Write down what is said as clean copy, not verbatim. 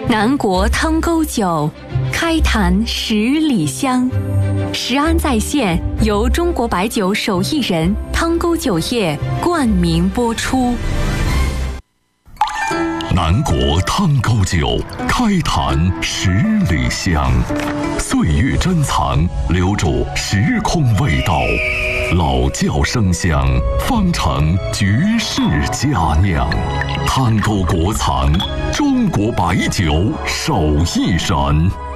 南国汤沟酒，开坛10里香。食安在线由中国白酒手艺人汤沟酒业冠名播出。 南国汤沟酒，开坛10里香。岁月珍藏，留住时空味道。老窖生香，方成绝世佳酿。汤沟国藏，中国白酒手艺人。